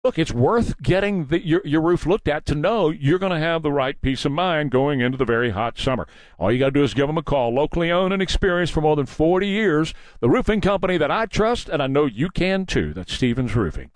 Look, it's worth getting your roof looked at to know you're going to have the right peace of mind going into the very hot summer. All you got to do is give them a call. Locally owned and experienced for more than 40 years. The roofing company that I trust, and I know you can too. That's Stevens Roofing.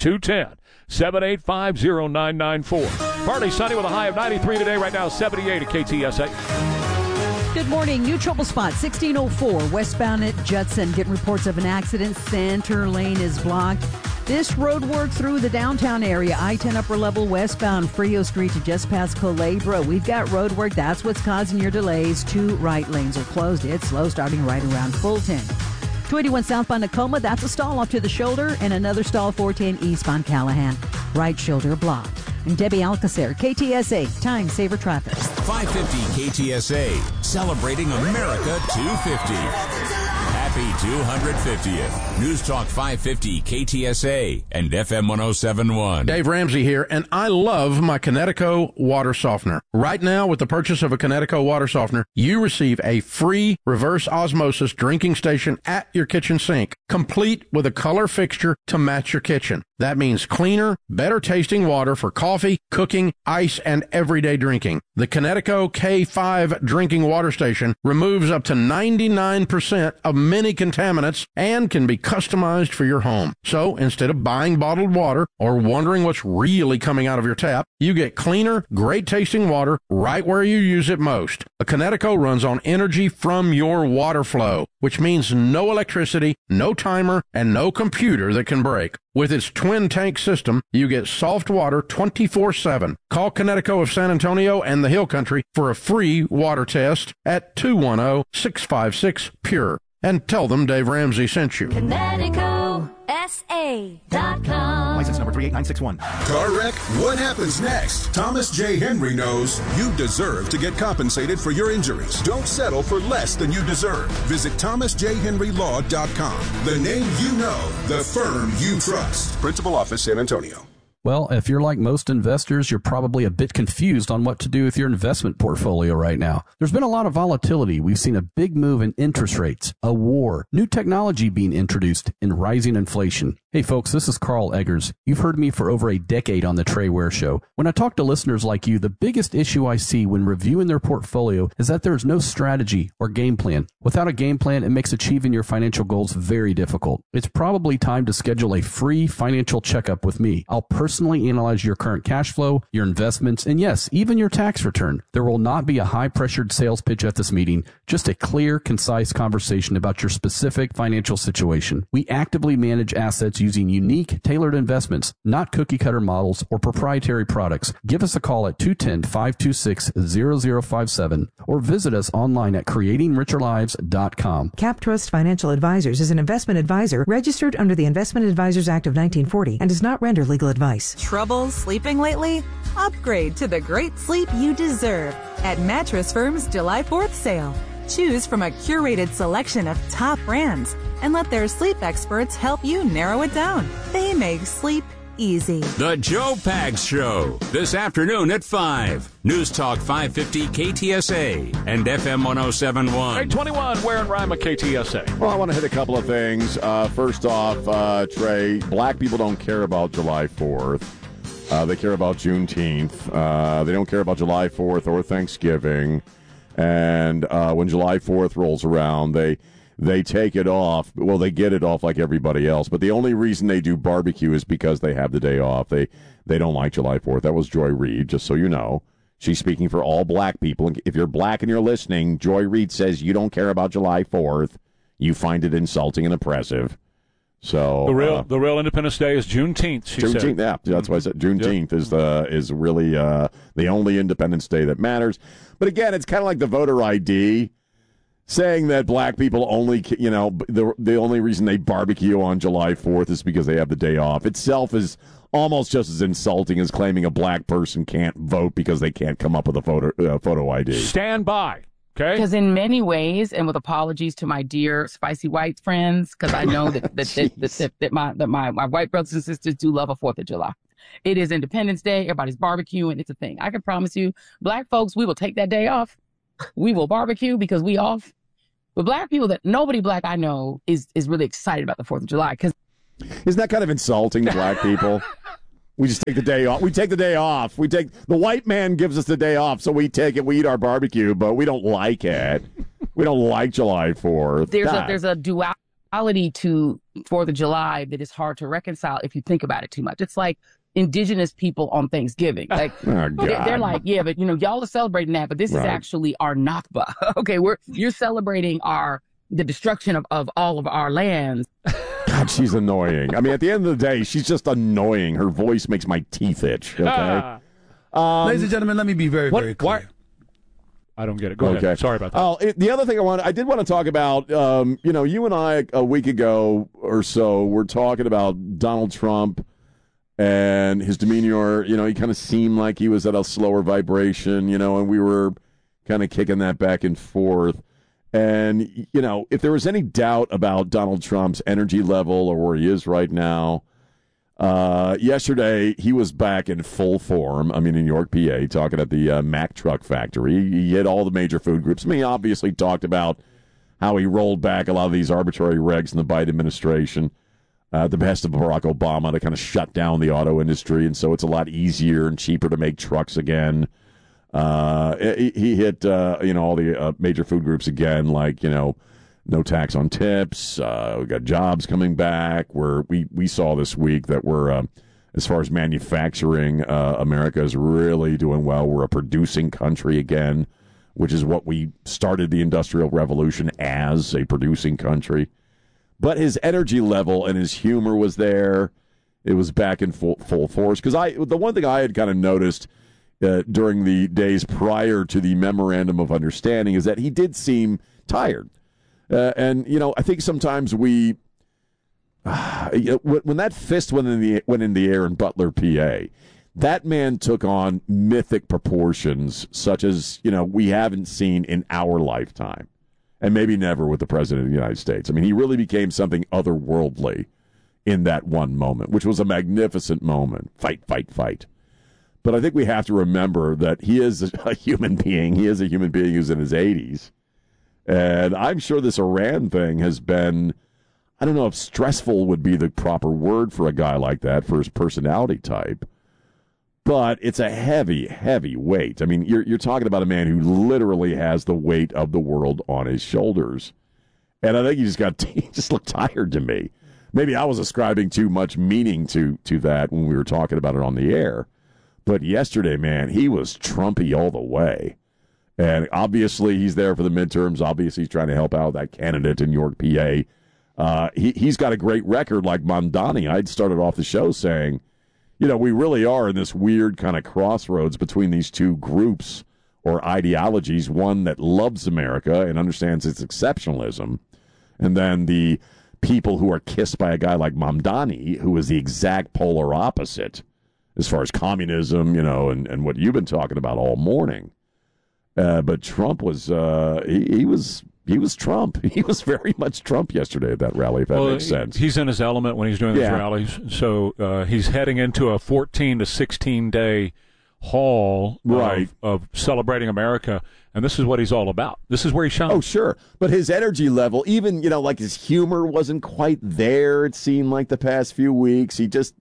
210-785-0994. Partly sunny with a high of 93 today. Right now, 78 at KTSA. Good morning. New trouble spot, 1604 westbound at Judson. Getting reports of an accident. Center lane is blocked. This road work through the downtown area, I-10 upper level westbound Frio Street to just past Culebra. We've got road work. That's what's causing your delays. 2 right lanes are closed. It's slow starting right around Fulton. 281 southbound Tacoma, that's a stall off to the shoulder, and another stall 410 eastbound Callahan. Right shoulder blocked. And Debbie Alcacer, KTSA, time saver traffic. 550 KTSA, celebrating America 250. Happy 250th. News Talk 550 KTSA and FM 1071. Dave Ramsey here, and I love my Connecticut water softener. Right now, with the purchase of a Connecticut water softener, you receive a free reverse osmosis drinking station at your kitchen sink, complete with a color fixture to match your kitchen. That means cleaner, better tasting water for coffee, cooking, ice, and everyday drinking. The Connecticut K5 drinking water station removes up to 99% of many contaminants and can be customized for your home. So instead of buying bottled water or wondering what's really coming out of your tap, you get cleaner, great tasting water right where you use it most. A Connecticut runs on energy from your water flow, which means no electricity, no timer, and no computer that can break. With its twin tank system, you get soft water 24/7. Call Connecticut of San Antonio and the Hill Country for a free water test at 210-656-PURE. And tell them Dave Ramsey sent you. ConnecticutSA.com. License number 38961. Car wreck? What happens next? Thomas J. Henry knows you deserve to get compensated for your injuries. Don't settle for less than you deserve. Visit ThomasJHenryLaw.com. The name you know, the firm you trust. Principal Office, San Antonio. Well, if you're like most investors, you're probably a bit confused on what to do with your investment portfolio right now. There's been a lot of volatility. We've seen a big move in interest rates, a war, new technology being introduced, and rising inflation. Hey folks, this is Carl Eggers. You've heard me for over a decade on the Trey Ware Show. When I talk to listeners like you, the biggest issue I see when reviewing their portfolio is that there's no strategy or game plan. Without a game plan, it makes achieving your financial goals very difficult. It's probably time to schedule a free financial checkup with me. I'll personally analyze your current cash flow, your investments, and yes, even your tax return. There will not be a high-pressured sales pitch at this meeting, just a clear, concise conversation about your specific financial situation. We actively manage assets using unique, tailored investments, not cookie-cutter models or proprietary products. Give us a call at 210-526-0057 or visit us online at creatingricherlives.com. CapTrust Financial Advisors is an investment advisor registered under the Investment Advisors Act of 1940 and does not render legal advice. Trouble sleeping lately? Upgrade to the great sleep you deserve at Mattress Firm's July 4th sale. Choose from a curated selection of top brands and let their sleep experts help you narrow it down. They make sleep easy. The Joe Pags Show, this afternoon at 5. News Talk 550 KTSA and FM 1071. 821, Ware and Rima, KTSA. Well, I want to hit a couple of things. First off, Trey, black people don't care about July 4th. They care about Juneteenth. They don't care about July 4th or Thanksgiving. And when July 4th rolls around, they take it off. Well, they get it off like everybody else. But the only reason they do barbecue is because they have the day off. They don't like July 4th. That was Joy Reid, just so you know. She's speaking for all black people. If you're black and you're listening, Joy Reid says you don't care about July 4th. You find it insulting and oppressive. So the real Independence Day is Juneteenth. She said. Yeah, that's why I said Juneteenth is really the only Independence Day that matters. But again, it's kind of like the voter ID, saying that black people only, the only reason they barbecue on July 4th is because they have the day off. Itself is almost just as insulting as claiming a black person can't vote because they can't come up with a photo ID. Stand by. Okay. Because in many ways, and with apologies to my dear spicy white friends, because I know that my white brothers and sisters do love a 4th of July. It is Independence Day. Everybody's barbecuing. It's a thing. I can promise you, black folks, we will take that day off. We will barbecue because we off. But black people, that nobody black I know is really excited about the 4th of July. Because isn't that kind of insulting to black people? We just take the day off. We take the day off. The white man gives us the day off, so we take it. We eat our barbecue, but we don't like it. We don't like July 4th. There's a duality to 4th of July that is hard to reconcile if you think about it too much. It's like indigenous people on Thanksgiving. Like they're like, yeah, but y'all are celebrating that, but this is actually our Nakba. Okay, you're celebrating the destruction of all of our lands. God, she's annoying. I mean, at the end of the day, she's just annoying. Her voice makes my teeth itch. Okay. Ladies and gentlemen, let me be very, very clear. I don't get it. Go ahead. Sorry about that. Oh, the other thing I did want to talk about, you and I a week ago or so were talking about Donald Trump and his demeanor. He kind of seemed like he was at a slower vibration, and we were kind of kicking that back and forth. And, if there was any doubt about Donald Trump's energy level or where he is right now, yesterday he was back in full form. I mean, in York, PA, talking at the Mack Truck Factory. He hit all the major food groups. I mean, he obviously talked about how he rolled back a lot of these arbitrary regs in the Biden administration at the behest of Barack Obama to kind of shut down the auto industry. And so it's a lot easier and cheaper to make trucks again. He hit, all the major food groups again, like, no tax on tips. We got jobs coming back. We saw this week that we're, as far as manufacturing, America is really doing well. We're a producing country again, which is what we started the Industrial Revolution as, a producing country. But his energy level and his humor was there. It was back in full force. Because the one thing I had kind of noticed during the days prior to the memorandum of understanding is that he did seem tired. And I think sometimes when that fist went in the air in Butler, PA, that man took on mythic proportions such as, we haven't seen in our lifetime, and maybe never with the President of the United States. I mean, he really became something otherworldly in that one moment, which was a magnificent moment. Fight, fight, fight. But I think we have to remember that he is a human being. He is a human being who's in his 80s. And I'm sure this Iran thing has been, I don't know if stressful would be the proper word for a guy like that, for his personality type. But it's a heavy, heavy weight. I mean, you're talking about a man who literally has the weight of the world on his shoulders. And I think he just looked tired to me. Maybe I was ascribing too much meaning to that when we were talking about it on the air. But yesterday, man, he was Trumpy all the way. And obviously he's there for the midterms. Obviously he's trying to help out that candidate in York, PA. He's got a great record like Mamdani. I'd started off the show saying, we really are in this weird kind of crossroads between these two groups or ideologies, one that loves America and understands its exceptionalism, and then the people who are kissed by a guy like Mamdani, who is the exact polar opposite as far as communism, and what you've been talking about all morning. But Trump was he was Trump. He was very much Trump yesterday at that rally, if that makes sense. He's in his element when he's doing these rallies. So he's heading into a 14 to 16-day haul of celebrating America, and this is what he's all about. This is where he shines. Oh, sure. But his energy level, even, like his humor wasn't quite there, it seemed like the past few weeks. He just,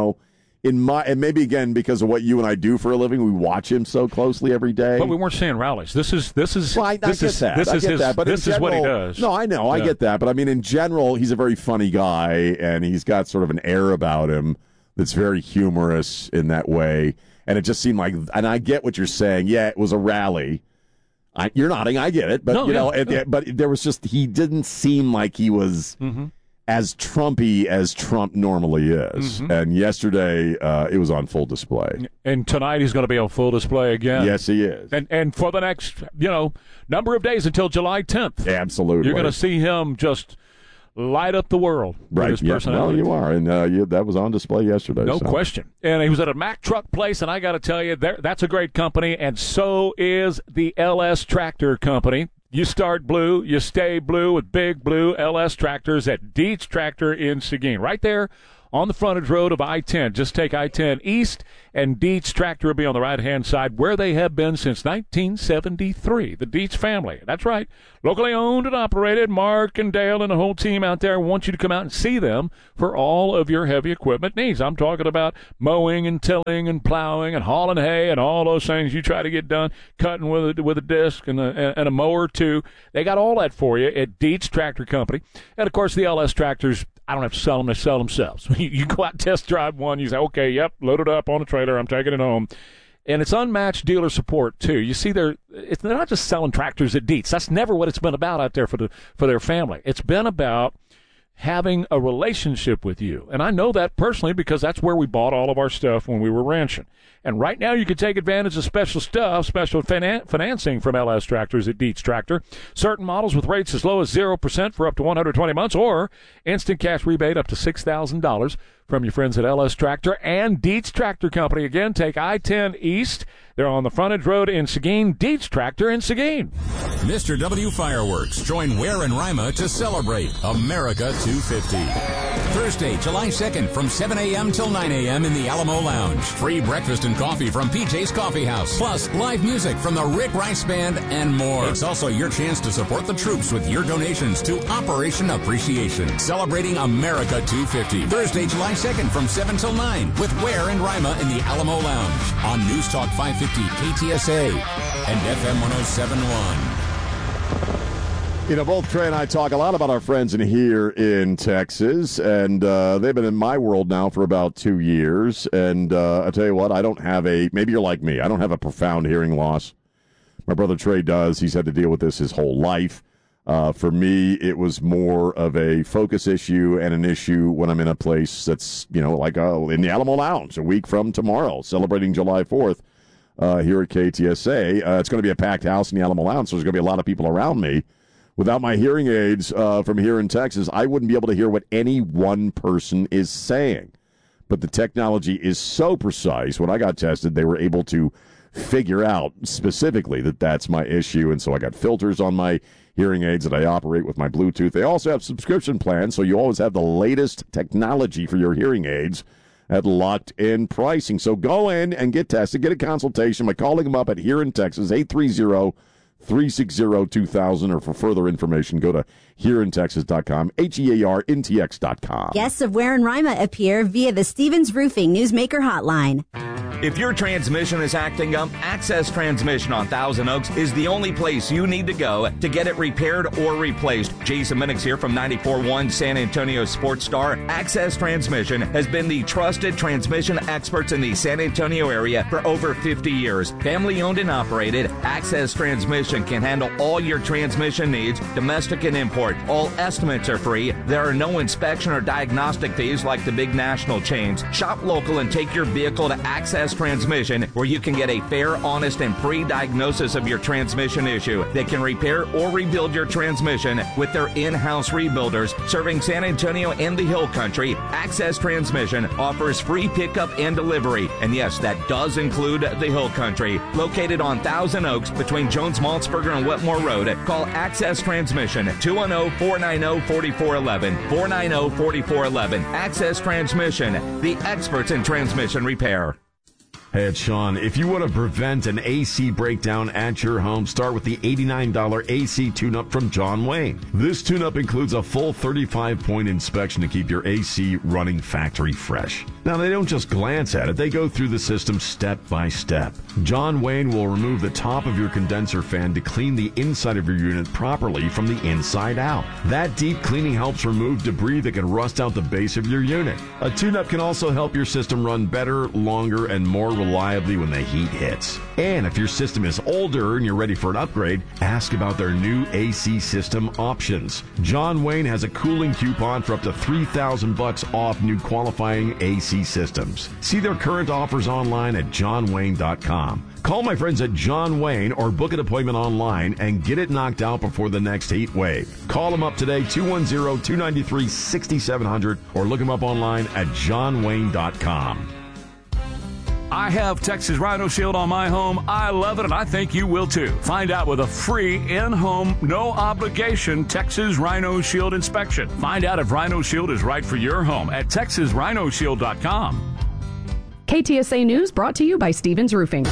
and maybe again because of what you and I do for a living, we watch him so closely every day. But we weren't seeing rallies. This is Well, I get that. This is what he does. No, I know, I get that. But I mean, in general, he's a very funny guy, and he's got sort of an air about him that's very humorous in that way. And it just seemed like, and I get what you're saying. Yeah, it was a rally. You're nodding. I get it. But but there was just, he didn't seem like he was. Mm-hmm. As Trumpy as Trump normally is. Mm-hmm. And yesterday, it was on full display. And tonight he's going to be on full display again. Yes, he is. And for the next, number of days until July 10th. Absolutely. You're going to see him just light up the world with his personality. Well, you are. And that was on display yesterday. No question. And he was at a Mack Truck place, and I got to tell you, that's a great company, and so is the LS Tractor Company. You start blue, you stay blue with big blue LS tractors at Dietz Tractor in Seguin. Right there on the frontage road of I-10. Just take I-10 east, and Dietz Tractor will be on the right-hand side, where they have been since 1973. The Dietz family. That's right. Locally owned and operated. Mark and Dale and the whole team out there want you to come out and see them for all of your heavy equipment needs. I'm talking about mowing and tilling and plowing and hauling hay and all those things you try to get done, cutting with a disc and a mower too. They got all that for you at Dietz Tractor Company. And, of course, the LS tractors, I don't have to sell them. They sell themselves. You go out and test drive one. You say, okay, yep, load it up on a trailer. I'm taking it home. And it's unmatched dealer support, too. You see, they're not just selling tractors at Dietz. That's never what it's been about out there for their family. It's been about having a relationship with you. And I know that personally because that's where we bought all of our stuff when we were ranching. And right now you can take advantage of special financing from LS Tractors at Dietz Tractor. Certain models with rates as low as 0% for up to 120 months or instant cash rebate up to $6,000 from your friends at LS Tractor and Dietz Tractor Company. Again, take I-10 East. They're on the frontage road in Seguin. Dietz Tractor in Seguin. Mr. W Fireworks. Join Ware and Rima to celebrate America 250. Thursday, July 2nd from 7 a.m. till 9 a.m. in the Alamo Lounge. Free breakfast and coffee from PJ's Coffee House. Plus, live music from the Rick Rice Band and more. It's also your chance to support the troops with your donations to Operation Appreciation. Celebrating America 250. Thursday, July 2nd from 7 till 9 with Ware and Rima in the Alamo Lounge on News Talk 550 KTSA and FM 107.1. You know, both Trey and I talk a lot about our friends in here in Texas, and they've been in my world now for about 2 years. And I tell you what, I don't have maybe you're like me, I don't have a profound hearing loss. My brother Trey does. He's had to deal with this his whole life. For me, it was more of a focus issue and an issue when I'm in a place that's, like in the Alamo Lounge a week from tomorrow, celebrating July 4th here at KTSA. It's going to be a packed house in the Alamo Lounge, so there's going to be a lot of people around me. Without my hearing aids from here in Texas, I wouldn't be able to hear what any one person is saying. But the technology is so precise. When I got tested, they were able to figure out specifically that that's my issue. And so I got filters on my hearing aids that I operate with my Bluetooth. They also have subscription plans, so you always have the latest technology for your hearing aids at locked-in pricing. So go in and get tested, get a consultation by calling them up at here in Texas, 830-360-2000, or for further information, go to hereintexas.com, HEARNTX.com. Guests of Ware and Rima appear via the Stevens Roofing Newsmaker Hotline. If your transmission is acting up, Access Transmission on Thousand Oaks is the only place you need to go to get it repaired or replaced. Jason Minix here from 94.1 San Antonio Sports Star. Access Transmission has been the trusted transmission experts in the San Antonio area for over 50 years. Family owned and operated, Access Transmission can handle all your transmission needs, domestic and import. All estimates are free. There are no inspection or diagnostic fees like the big national chains. Shop local and take your vehicle to Access Transmission, where you can get a fair, honest, and free diagnosis of your transmission issue. They can repair or rebuild your transmission with their in-house rebuilders serving San Antonio and the Hill Country. Access Transmission offers free pickup and delivery. And yes, that does include the Hill Country. Located on Thousand Oaks between Jones-Maltzberger and Wetmore Road, call Access Transmission 210-490-4411. 490-4411. Access Transmission, the experts in transmission repair. Hey, it's Sean. If you want to prevent an AC breakdown at your home, start with the $89 AC tune-up from John Wayne. This tune-up includes a full 35-point inspection to keep your AC running factory fresh. Now, they don't just glance at it. They go through the system step by step. John Wayne will remove the top of your condenser fan to clean the inside of your unit properly from the inside out. That deep cleaning helps remove debris that can rust out the base of your unit. A tune-up can also help your system run better, longer, and more reliably when the heat hits. And if your system is older and you're ready for an upgrade, ask about their new AC system options. John Wayne has a cooling coupon for up to $3,000 off new qualifying AC systems. See their current offers online at johnwayne.com. Call my friends at John Wayne or book an appointment online and get it knocked out before the next heat wave. Call them up today, 210-293-6700, or look them up online at johnwayne.com. I have Texas Rhino Shield on my home. I love it, and I think you will too. Find out with a free in-home, no-obligation Texas Rhino Shield inspection. Find out if Rhino Shield is right for your home at TexasRhinoShield.com. KTSA News brought to you by Stevens Roofing.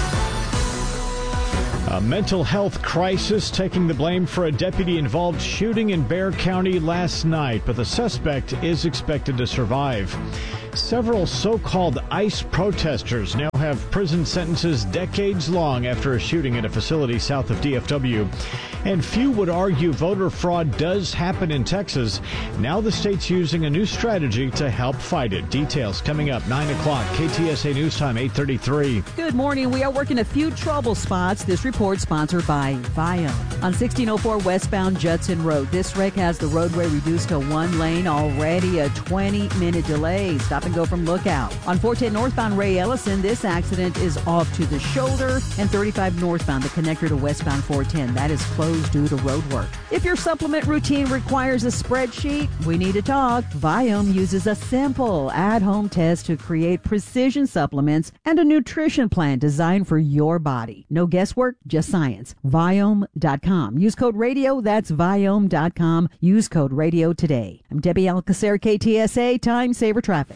A mental health crisis taking the blame for a deputy-involved shooting in Bexar County last night, but the suspect is expected to survive. Several so-called ICE protesters now have prison sentences decades long after a shooting at a facility south of DFW. And few would argue voter fraud does happen in Texas. Now the state's using a new strategy to help fight it. Details coming up 9 o'clock. KTSA News Time 8:33. Good morning. We are working a few trouble spots. This report sponsored by Viome. On 1604 westbound Judson Road, this wreck has the roadway reduced to one lane, already a 20-minute delay. Stop and go from Lookout. On 410 northbound Ray Ellison, this accident is off to the shoulder, and 35 northbound, the connector to westbound 410. That is closed due to road work. If your supplement routine requires a spreadsheet, we need to talk. Viome uses a simple at-home test to create precision supplements and a nutrition plan designed for your body. No guesswork, just science. Viome.com. Use code radio. That's Viome.com. Use code radio today. I'm Debbie Alcacer, KTSA, Time Saver Traffic.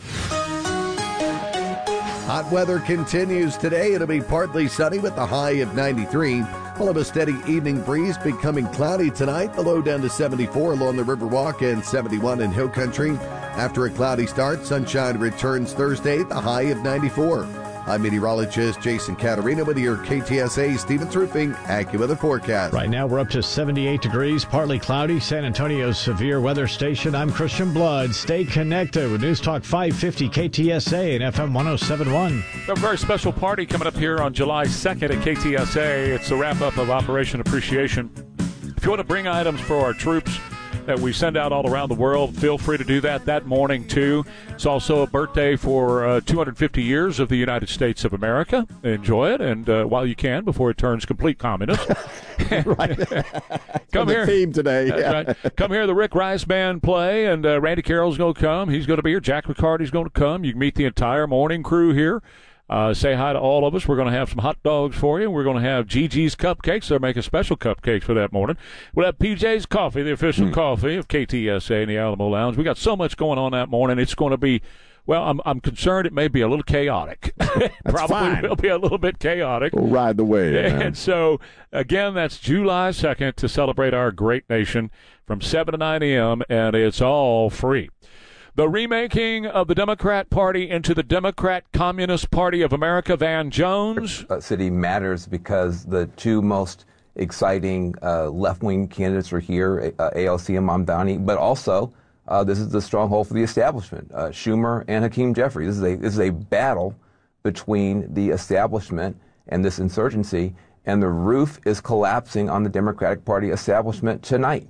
Hot weather continues today. It'll be partly sunny with a high of 93. We'll have a steady evening breeze, becoming cloudy tonight. The low down to 74 along the Riverwalk and 71 in Hill Country. After a cloudy start, sunshine returns Thursday, the high of 94. I'm meteorologist Jason Caterina with your KTSA Stevens Roofing AccuWeather forecast. Right now we're up to 78 degrees, partly cloudy, San Antonio's severe weather station. I'm Christian Blood. Stay connected with News Talk 550 KTSA and FM 107.1. A very special party coming up here on July 2nd at KTSA. It's the wrap-up of Operation Appreciation. If you want to bring items for our troops that we send out all around the world, feel free to do that morning, too. It's also a birthday for 250 years of the United States of America. Enjoy it, and while you can, before it turns complete communist. Right. Come here. The theme today. Right. Come here, the Rick Rice Band play, and Randy Carroll's going to come. He's going to be here. Jack McCarty's going to come. You can meet the entire morning crew here. Say hi to all of us. We're going to have some hot dogs for you. We're going to have Gigi's Cupcakes. They're making special cupcakes for that morning. We'll have PJ's Coffee, the official coffee of KTSA in the Alamo Lounge. We got so much going on that morning. It's going to be, well, I'm concerned it may be a little chaotic. Probably will be a little bit chaotic. We'll ride the wave. And so, again, that's July 2nd to celebrate our great nation from 7 to 9 a.m., and it's all free. The remaking of the Democrat Party into the Democrat Communist Party of America, Van Jones. City matters because the two most exciting left-wing candidates are here, AOC and Mamdani, but also this is the stronghold for the establishment, Schumer and Hakeem Jeffries. This is a battle between the establishment and this insurgency, and the roof is collapsing on the Democratic Party establishment tonight.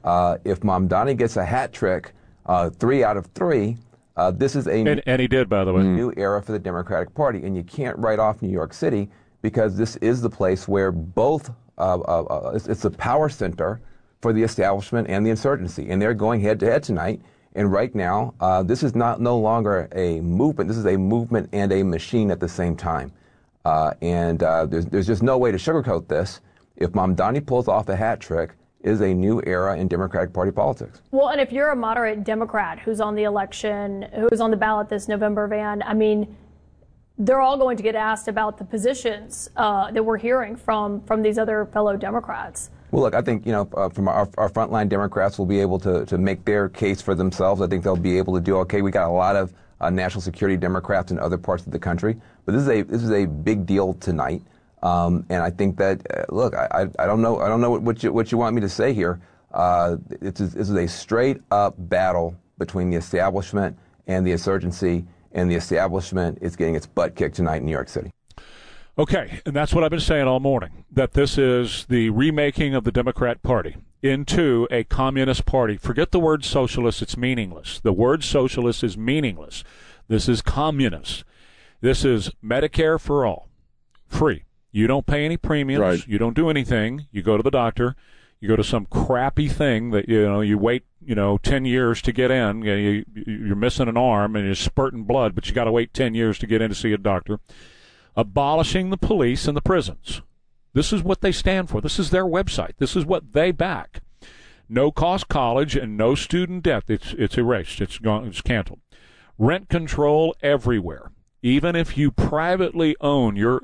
If Mamdani gets a hat trick, 3 out of 3. This is and he did, by the way, new era for the Democratic Party, and you can't write off New York City because this is the place where both it's the power center for the establishment and the insurgency, and they're going head to head tonight. And right now, this is no longer a movement. This is a movement and a machine at the same time. There's just no way to sugarcoat this. If Mamdani pulls off a hat trick, is a new era in Democratic Party politics. Well, and if you're a moderate Democrat who's on the election, who's on the ballot this November, Van, I mean, they're all going to get asked about the positions that we're hearing from these other fellow Democrats. Well, look, I think, from our frontline Democrats will be able to make their case for themselves. I think they'll be able to do okay. We got a lot of national security Democrats in other parts of the country, but this is a big deal tonight. And I think that, look, I don't know what you want me to say here. This is a straight-up battle between the establishment and the insurgency, and the establishment is getting its butt kicked tonight in New York City. Okay, and that's what I've been saying all morning, that this is the remaking of the Democrat Party into a communist party. Forget the word socialist, it's meaningless. The word socialist is meaningless. This is communist. This is Medicare for all, free. You don't pay any premiums. Right. You don't do anything. You go to the doctor. You go to some crappy thing that, you wait, 10 years to get in. You're missing an arm and you're spurting blood, but you got to wait 10 years to get in to see a doctor. abolishing the police and the prisons. This is what they stand for. This is their website. This is what they back. No-cost college and no student debt. It's erased. It's gone. It's canceled. Rent control everywhere. Even if you privately own you're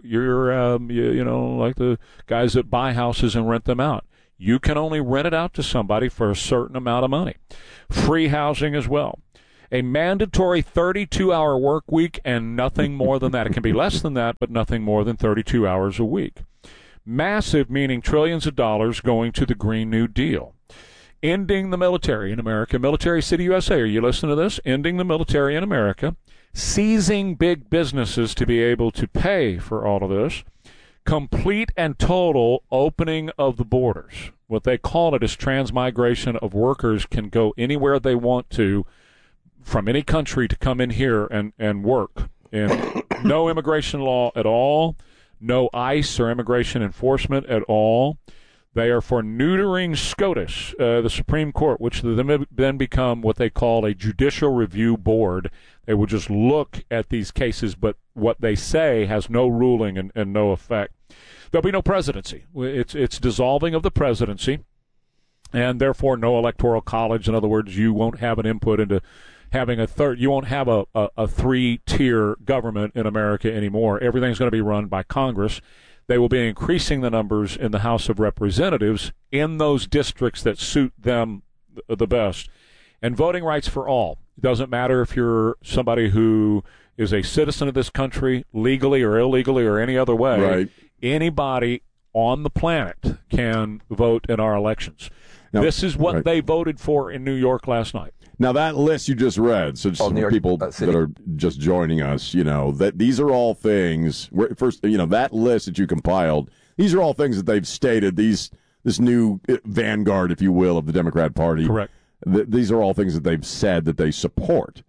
like the guys that buy houses and rent them out, you can only rent it out to somebody for a certain amount of money. Free housing as well. A mandatory 32-hour work week and nothing more than that. It can be less than that, but nothing more than 32 hours a week. Massive, meaning trillions of dollars going to the Green New Deal. Ending the military in America. Military City, USA. Are you listening to this? Ending the military in America. Seizing big businesses to be able to pay for all of this. Complete and total opening of the borders. What they call it is transmigration of workers can go anywhere they want to from any country to come in here and work. And no immigration law at all. No ICE or immigration enforcement at all. They are for neutering SCOTUS, the Supreme Court, which then become what they call a judicial review board. They will just look at these cases, but what they say has no ruling and no effect. There'll be no presidency. It's dissolving of the presidency, and therefore no electoral college. In other words, you won't have an input into having you won't have a three-tier government in America anymore. Everything's going to be run by Congress. They will be increasing the numbers in the House of Representatives in those districts that suit them the best. And voting rights for all. It doesn't matter if you're somebody who is a citizen of this country, legally or illegally or any other way. Right. Anybody on the planet can vote in our elections. Now, this is what they voted for in New York last night. Now, that list you just read, so just people that are just joining us, that these are all things, that list that you compiled, these are all things that they've stated, this new vanguard, if you will, of the Democrat Party. Correct. These are all things that they've said that they support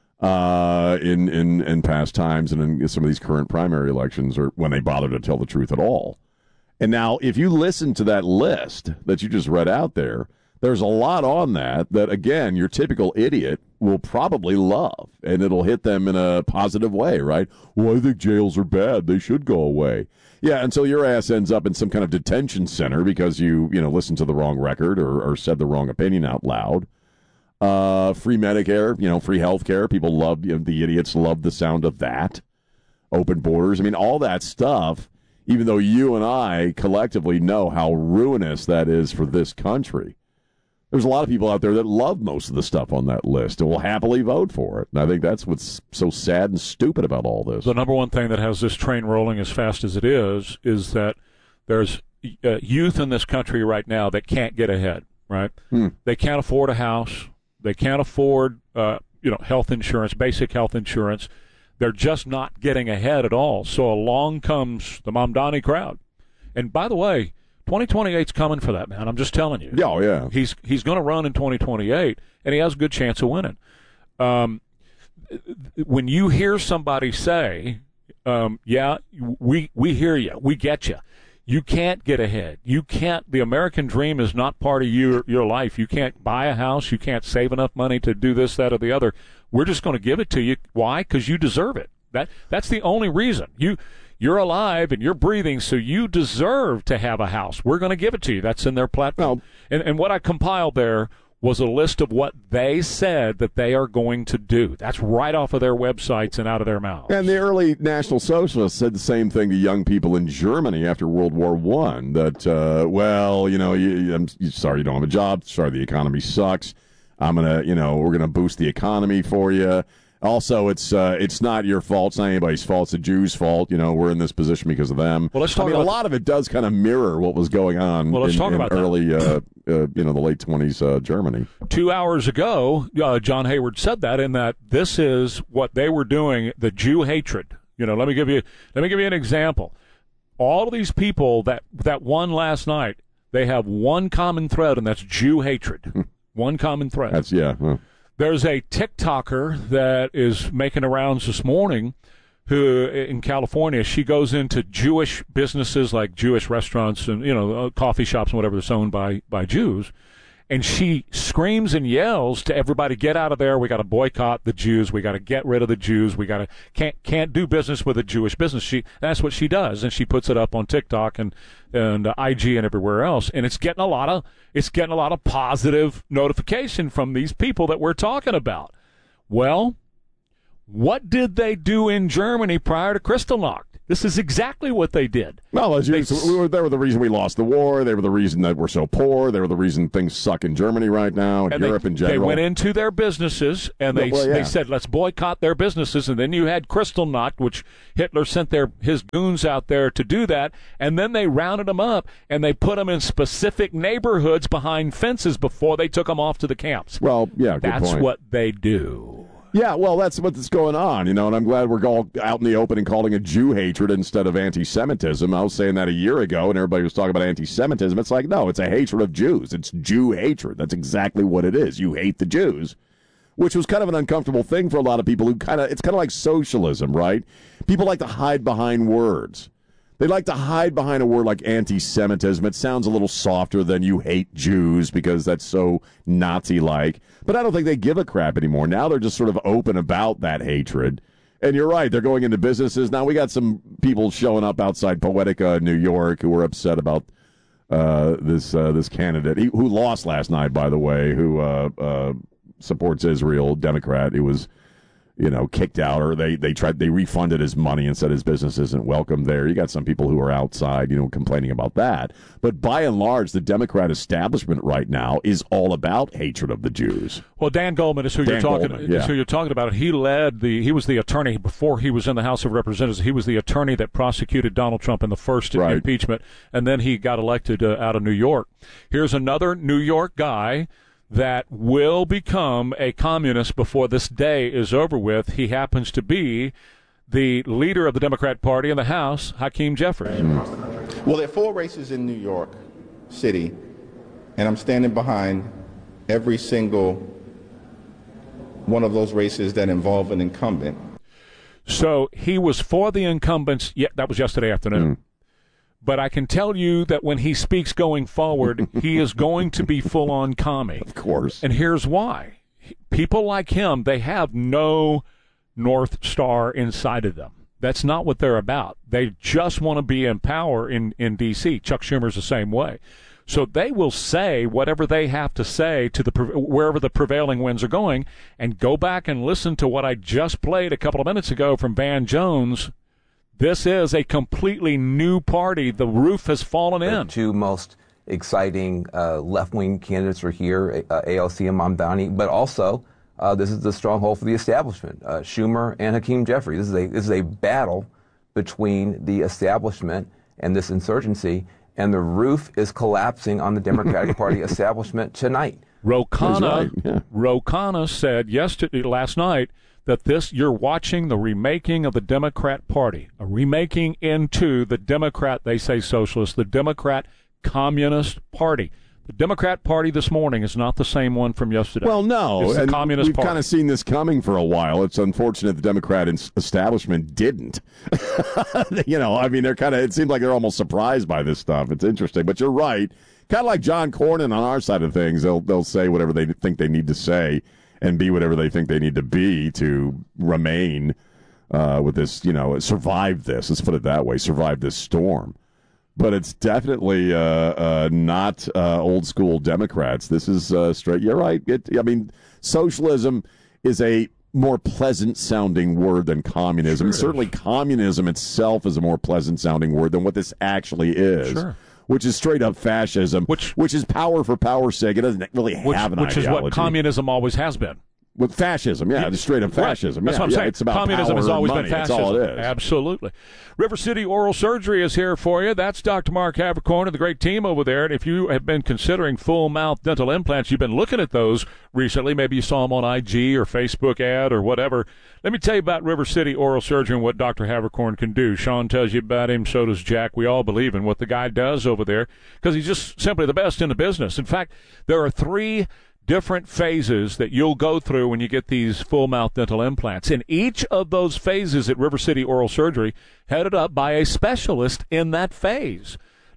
in past times and in some of these current primary elections, or when they bother to tell the truth at all. And now, if you listen to that list that you just read out there, there's a lot on that, again, your typical idiot will probably love, and it'll hit them in a positive way, right? Well, I think jails are bad. They should go away. Yeah, until your ass ends up in some kind of detention center because you listened to the wrong record or said the wrong opinion out loud. Free Medicare, free health care. People love, the idiots love the sound of that. Open borders. I mean, all that stuff, even though you and I collectively know how ruinous that is for this country. There's a lot of people out there that love most of the stuff on that list and will happily vote for it. And I think that's what's so sad and stupid about all this. The number one thing that has this train rolling as fast as it is that there's youth in this country right now that can't get ahead, right? They can't afford a house. They can't afford, health insurance, basic health insurance. They're just not getting ahead at all. So along comes the Mamdani crowd. And by the way, 2028's coming for that man. I'm just telling you. Oh, yeah. He's going to run in 2028, and he has a good chance of winning. When you hear somebody say, we hear you, we get you. You can't get ahead. You can't. The American dream is not part of your life. You can't buy a house. You can't save enough money to do this, that, or the other. We're just going to give it to you. Why? Because you deserve it. That's the only reason. You're alive and you're breathing, so you deserve to have a house. We're going to give it to you. That's in their platform. And what I compiled there was a list of what they said that they are going to do. That's right off of their websites and out of their mouths. And the early National Socialists said the same thing to young people in Germany after World War I, that, I'm sorry you don't have a job. Sorry the economy sucks. We're going to boost the economy for you. Also, it's not your fault. It's not anybody's fault. It's the Jews' fault. We're in this position because of them. Well, let's talk about a lot of it does kind of mirror what was going on in early, the late 20s Germany. 2 hours ago, John Hayward said that, in that this is what they were doing, the Jew hatred. Let me give you an example. All of these people that won last night, they have one common thread, and that's Jew hatred. One common thread. There's a TikToker that is making the rounds this morning who, in California, she goes into Jewish businesses like Jewish restaurants and, coffee shops and whatever that's owned by Jews. And she screams and yells to everybody, get out of there. We got to boycott the Jews. We got to get rid of the Jews. We got to can't do business with a Jewish business. That's what she does, and she puts it up on TikTok and IG and everywhere else. And it's getting a lot of positive notification from these people that we're talking about. Well, what did they do in Germany prior to Kristallnacht? This is exactly what they did. Well, they were the reason we lost the war. They were the reason that we're so poor. They were the reason things suck in Germany right now, and Europe in general. They went into their businesses, and they said, let's boycott their businesses. And then you had Kristallnacht, which Hitler sent his goons out there to do that. And then they rounded them up, and they put them in specific neighborhoods behind fences before they took them off to the camps. Well, yeah, good point. That's what they do. Yeah, well, that's what's going on, and I'm glad we're all out in the open and calling it Jew hatred instead of anti-Semitism. I was saying that a year ago, and everybody was talking about anti-Semitism. It's like, no, it's a hatred of Jews. It's Jew hatred. That's exactly what it is. You hate the Jews, which was kind of an uncomfortable thing for a lot of people it's kind of like socialism, right? People like to hide behind words. They like to hide behind a word like anti-Semitism. It sounds a little softer than you hate Jews because that's so Nazi-like. But I don't think they give a crap anymore. Now they're just sort of open about that hatred. And you're right, they're going into businesses. Now we got some people showing up outside Poetica in New York who were upset about this candidate who lost last night, by the way, who supports Israel, Democrat. Who was kicked out, or they refunded his money and said his business isn't welcome there. You got some people who are outside, complaining about that. But by and large, the Democrat establishment right now is all about hatred of the Jews. Well, Dan Goldman is who you're talking about. He was the attorney before he was in the House of Representatives. He was the attorney that prosecuted Donald Trump in the first impeachment, and then he got elected out of New York. Here's another New York guy that will become a communist before this day is over with. He happens to be the leader of the Democrat Party in the House, Hakeem Jeffries. Well, there are 4 races in New York City, and I'm standing behind every single one of those races that involve an incumbent. So he was for the incumbents. Yeah, that was yesterday afternoon. But I can tell you that when he speaks going forward, he is going to be full-on commie. Of course. And here's why. People like him, they have no North Star inside of them. That's not what they're about. They just want to be in power in D.C. Chuck Schumer's the same way. So they will say whatever they have to say to wherever the prevailing winds are going, and go back and listen to what I just played a couple of minutes ago from Van Jones. This is a completely new party. The roof has fallen in. The 2 most exciting left-wing candidates are here, AOC and Mamdani, but also this is the stronghold for the establishment, Schumer and Hakeem Jeffries. This is a battle between the establishment and this insurgency, and the roof is collapsing on the Democratic Party establishment tonight. Ro Khanna said last night, that you're watching the remaking of the Democrat Party, a remaking into the Democrat, they say socialist, the Democrat Communist Party. The Democrat Party this morning is not the same one from yesterday. Well, no. It's the Communist We've Party. Kind of seen this coming for a while. It's unfortunate the Democrat establishment didn't. It seems like they're almost surprised by this stuff. It's interesting. But you're right. Kind of like John Cornyn on our side of things. They'll say whatever they think they need to say and be whatever they think they need to be to remain with this, survive this. Let's put it that way, survive this storm. But it's definitely not old school Democrats. This is straight. You're right. Socialism is a more pleasant sounding word than communism. And certainly communism itself is a more pleasant sounding word than what this actually is. Sure. Which is straight up fascism, which is power for power's sake. It doesn't really have an ideology. Which is what communism always has been. With fascism, it's straight up fascism. Right. That's what I'm saying. It's about communism has always been fascism. That's all it is. Absolutely. River City Oral Surgery is here for you. That's Dr. Mark Havercorn and the great team over there. And if you have been considering full mouth dental implants, you've been looking at those recently. Maybe you saw them on IG or Facebook ad or whatever. Let me tell you about River City Oral Surgery and what Dr. Havercorn can do. Sean tells you about him. So does Jack. We all believe in what the guy does over there because he's just simply the best in the business. In fact, there are 3 different phases that you'll go through when you get these full mouth dental implants. In each of those phases at River City Oral Surgery, headed up by a specialist in that phase.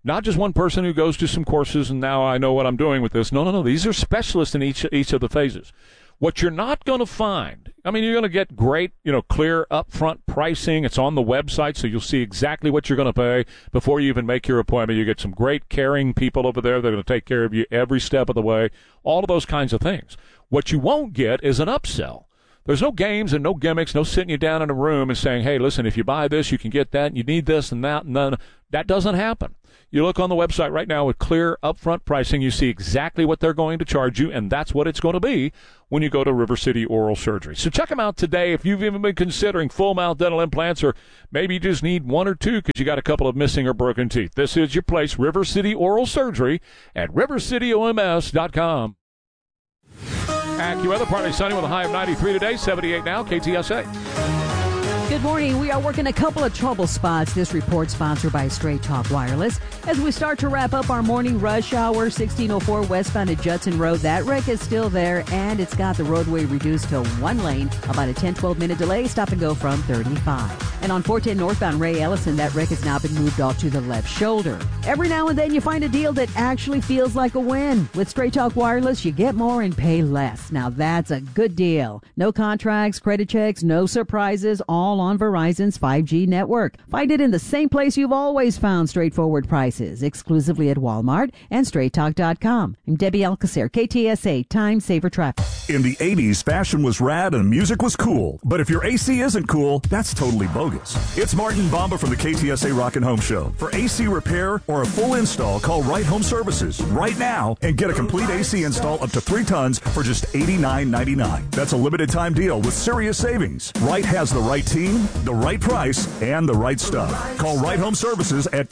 Not just one person who goes to some courses and now I know what I'm doing with this. No. These are specialists in each of the phases. What you're not going to find, I mean, you're going to get great, clear upfront pricing. It's on the website, so you'll see exactly what you're going to pay before you even make your appointment. You get some great caring people over there that are going to take care of you every step of the way, all of those kinds of things. What you won't get is an upsell. There's no games and no gimmicks, no sitting you down in a room and saying, hey, listen, if you buy this, you can get that, and you need this and that. None. That doesn't happen. You look on the website right now with clear upfront pricing. You see exactly what they're going to charge you, and that's what it's going to be when you go to River City Oral Surgery. So check them out today if you've even been considering full-mouth dental implants, or maybe you just need one or two because you got a couple of missing or broken teeth. This is your place, River City Oral Surgery at rivercityoms.com. AccuWeather, partly sunny with a high of 93 today, 78 now, KTSA. Good morning. We are working a couple of trouble spots. This report sponsored by Straight Talk Wireless. As we start to wrap up our morning rush hour, 1604 westbound at Judson Road. That wreck is still there, and it's got the roadway reduced to one lane. About a 10-12 minute delay. Stop and go from 35. And on 410 northbound Ray Ellison, that wreck has now been moved off to the left shoulder. Every now and then you find a deal that actually feels like a win. With Straight Talk Wireless, you get more and pay less. Now that's a good deal. No contracts, credit checks, no surprises, all on Verizon's 5G network. Find it in the same place you've always found straightforward prices, exclusively at Walmart and StraightTalk.com. I'm Debbie Alcacer, KTSA, Time Saver Traffic. In the 80s, fashion was rad and music was cool. But if your AC isn't cool, that's totally bogus. It's Martin Bamba from the KTSA Rockin' Home Show. For AC repair or a full install, call Right Home Services right now and get a complete AC install up to 3 tons for just $89.99. That's a limited time deal with serious savings. Right has the right team, the right price, and the right stuff. Call Right Home Services at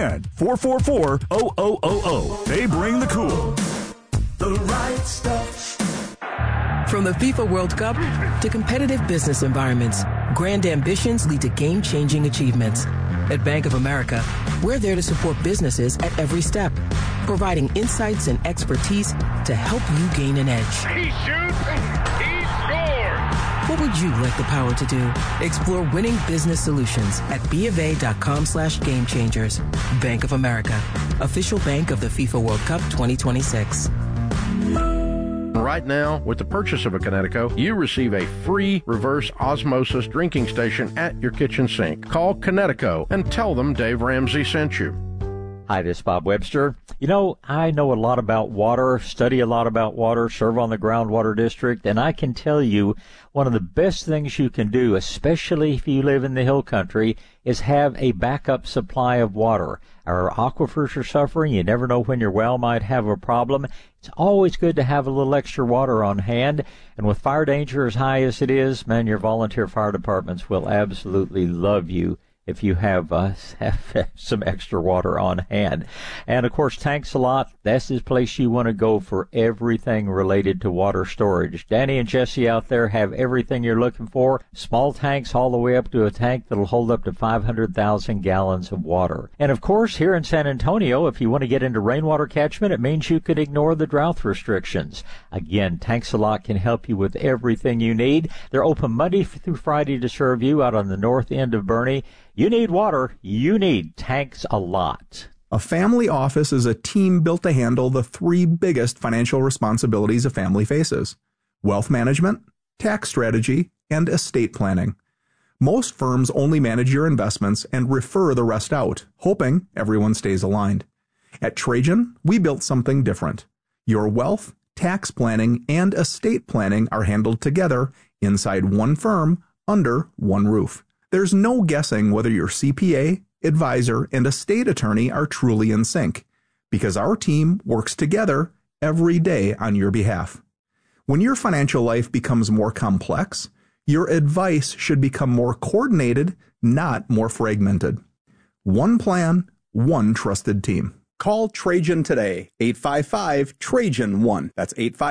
210-444-0000. They bring the cool. The right stuff. From the FIFA World Cup to competitive business environments, grand ambitions lead to game-changing achievements. At Bank of America, we're there to support businesses at every step, providing insights and expertise to help you gain an edge. He shoots, he scores! What would you like the power to do? Explore winning business solutions at BofA.com/gamechangers. Bank of America, official bank of the FIFA World Cup 2026. Right now, with the purchase of a Connecticut, you receive a free reverse osmosis drinking station at your kitchen sink. Call Connecticut and tell them Dave Ramsey sent you. Hi, this is Bob Webster. I know a lot about water, study a lot about water, serve on the groundwater district, and I can tell you one of the best things you can do, especially if you live in the hill country, is have a backup supply of water. Our aquifers are suffering. You never know when your well might have a problem. It's always good to have a little extra water on hand. And with fire danger as high as it is, man, your volunteer fire departments will absolutely love you if you have some extra water on hand. And, of course, Tanks a Lot, that's the place you want to go for everything related to water storage. Danny and Jesse out there have everything you're looking for. Small tanks all the way up to a tank that'll hold up to 500,000 gallons of water. And, of course, here in San Antonio, if you want to get into rainwater catchment, it means you could ignore the drought restrictions. Again, Tanks a Lot can help you with everything you need. They're open Monday through Friday to serve you out on the north end of Boerne. You need water. You need Tanks a Lot. A family office is a team built to handle the 3 biggest financial responsibilities a family faces: wealth management, tax strategy, and estate planning. Most firms only manage your investments and refer the rest out, hoping everyone stays aligned. At Trajan, we built something different. Your wealth, tax planning, and estate planning are handled together inside one firm under one roof. There's no guessing whether your CPA, advisor, and estate attorney are truly in sync, because our team works together every day on your behalf. When your financial life becomes more complex, your advice should become more coordinated, not more fragmented. One plan, one trusted team. Call Trajan today, 855-TRAJAN-1. That's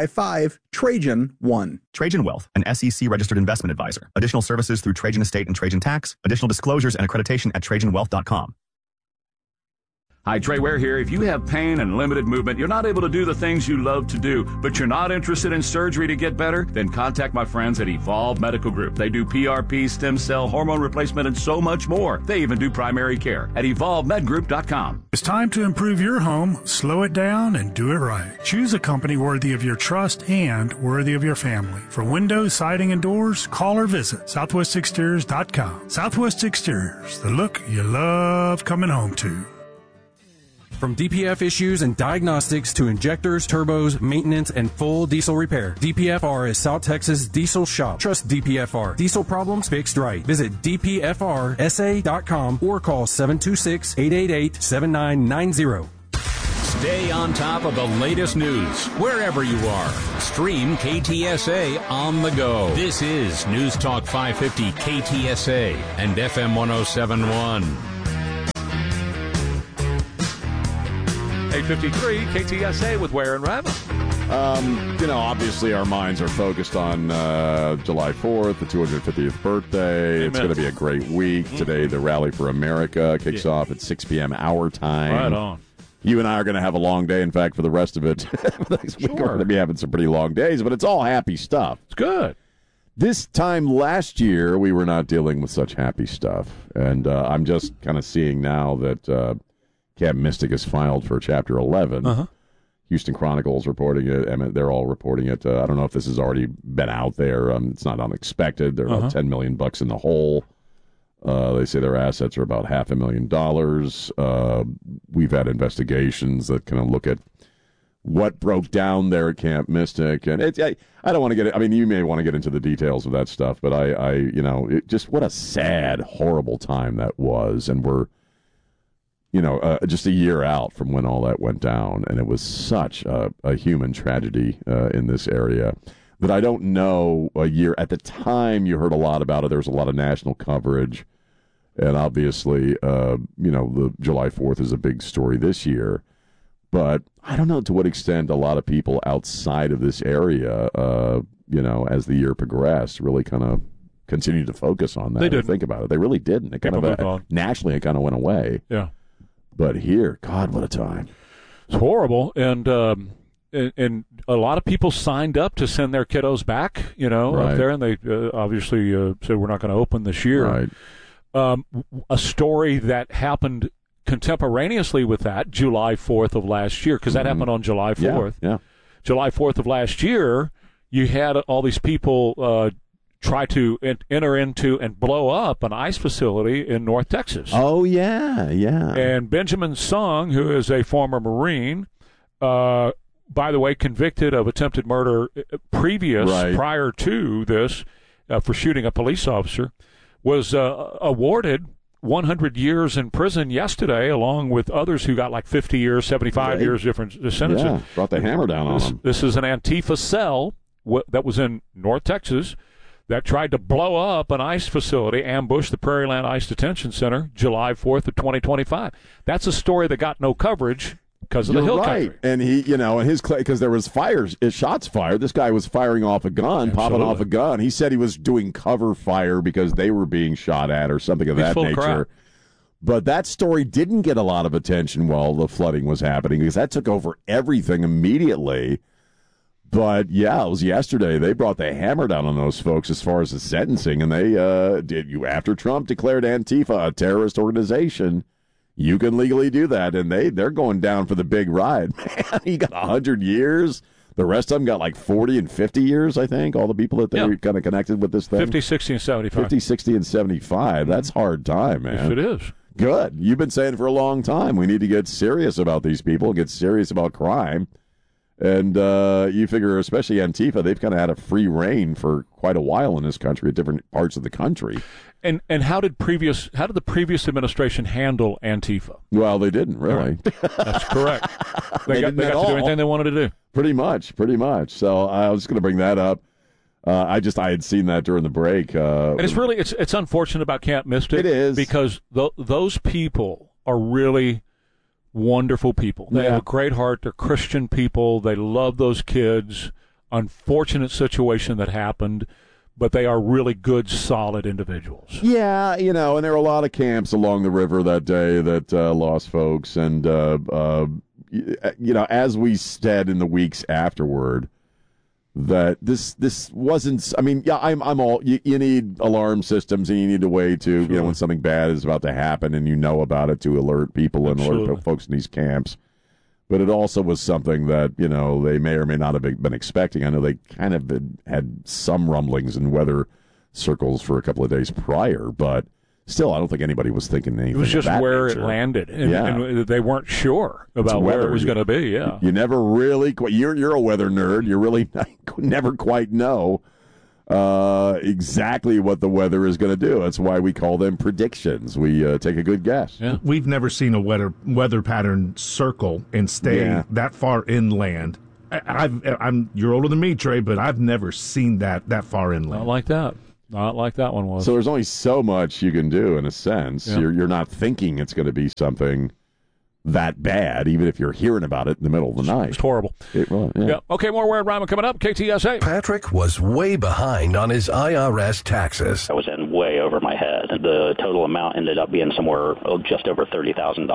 855-TRAJAN-1. Trajan Wealth, an SEC-registered investment advisor. Additional services through Trajan Estate and Trajan Tax. Additional disclosures and accreditation at TrajanWealth.com. Hi, Trey Ware here. If you have pain and limited movement, you're not able to do the things you love to do, but you're not interested in surgery to get better, then contact my friends at Evolve Medical Group. They do PRP, stem cell, hormone replacement, and so much more. They even do primary care at evolvemedgroup.com. It's time to improve your home, slow it down, and do it right. Choose a company worthy of your trust and worthy of your family. For windows, siding, and doors, call or visit southwestexteriors.com. Southwest Exteriors, the look you love coming home to. From DPF issues and diagnostics to injectors, turbos, maintenance, and full diesel repair, DPFR is South Texas Diesel Shop. Trust DPFR. Diesel problems fixed right. Visit DPFRSA.com or call 726-888-7990. Stay on top of the latest news wherever you are. Stream KTSA on the go. This is News Talk 550 KTSA and FM 1071. 853 KTSA with Ware and Rima. Obviously our minds are focused on July 4th, the 250th birthday. Amen. It's going to be a great week. Today, the Rally for America kicks off at 6 p.m. our time. Right on. You and I are going to have a long day. In fact, for the rest of it, next week we're going to be having some pretty long days, but it's all happy stuff. It's good. This time last year, we were not dealing with such happy stuff, and I'm just kind of seeing now that Camp Mystic has filed for Chapter 11. Uh-huh. Houston Chronicle's reporting it, and they're all reporting it. I don't know if this has already been out there. It's not unexpected. They're about $10 million in the hole. They say their assets are about $500,000. We've had investigations that kind of look at what broke down there at Camp Mystic, and I don't want to get. I mean, you may want to get into the details of that stuff, but just what a sad, horrible time that was, and we're. Just a year out from when all that went down, and it was such a human tragedy in this area that I don't know a year. At the time, you heard a lot about it. There was a lot of national coverage, and obviously, the July 4th is a big story this year. But I don't know to what extent a lot of people outside of this area, as the year progressed, really kind of continued to focus on that. They didn't. Think about it. They really didn't. It kind of nationally, it kind of went away. Yeah. But here, God, what a time. It's horrible. And a lot of people signed up to send their kiddos back, up there, and they obviously said we're not going to open this year. Right. A story that happened contemporaneously with that, July 4th of last year, because that happened on July 4th. Yeah. July 4th of last year, you had all these people try to enter into and blow up an ICE facility in North Texas. Oh, yeah. And Benjamin Sung, who is a former Marine, by the way, convicted of attempted murder prior to this for shooting a police officer, was awarded 100 years in prison yesterday, along with others who got like 50 years, 75 years, different sentences. Yeah, brought the hammer down on them. This is an Antifa cell that was in North Texas that tried to blow up an ICE facility, ambush the Prairieland ICE Detention Center, July 4th of 2025. That's a story that got no coverage because of the hill country. And he, and his because there was shots fired. This guy was firing off a gun, popping off a gun. He said he was doing cover fire because they were being shot at or something of that nature. But that story didn't get a lot of attention while the flooding was happening because that took over everything immediately. But, yeah, it was yesterday. They brought the hammer down on those folks as far as the sentencing, and they after Trump declared Antifa a terrorist organization, you can legally do that, and they're going down for the big ride. Man, he got 100 years. The rest of them got like 40 and 50 years, I think, all the people that they were kind of connected with this thing. 50, 60, and 75. 50, 60, and 75. That's hard time, man. Yes, it is. Good. You've been saying for a long time we need to get serious about these people, get serious about crime. And you figure, especially Antifa, they've kind of had a free reign for quite a while in this country at different parts of the country. And how did the previous administration handle Antifa? Well, they didn't really. That's correct. They got to do anything they wanted to do. Pretty much. So I was going to bring that up. I had seen that during the break. And it's unfortunate about Camp Mystic. It is because those people are really wonderful people. They have a great heart. They're Christian people. They love those kids. Unfortunate situation that happened, but they are really good, solid individuals. Yeah, and there were a lot of camps along the river that day that lost folks. And, as we said in the weeks afterward, that this wasn't, I'm all, you need alarm systems and you need a way to, when something bad is about to happen and about it to alert people and alert folks in these camps. But it also was something that, they may or may not have been expecting. I know they kind of had some rumblings in weather circles for a couple of days prior, but still, I don't think anybody was thinking anything. It was just where nature. It landed, and they weren't sure about where it was going to be. Yeah, you never really. You're a weather nerd. You really never quite know exactly what the weather is going to do. That's why we call them predictions. We take a good guess. Yeah. We've never seen a weather pattern circle and stay that far inland. You're older than me, Trey, but I've never seen that far inland. Not like that one was. So there's only so much you can do in a sense. Yeah. You're not thinking it's going to be something that bad, even if you're hearing about it in the middle of the night. It's horrible. Yeah. Okay, more Where and Rima coming up. KTSA. Patrick was way behind on his IRS taxes. I was in way over my head. The total amount ended up being somewhere just over $30,000.